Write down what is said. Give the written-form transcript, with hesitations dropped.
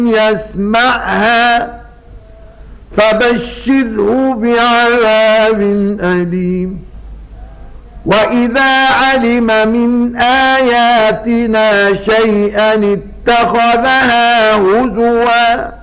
يسمعها فبشره بعذاب أليم. وإذا علم من آياتنا شيئا اتخذها هزوا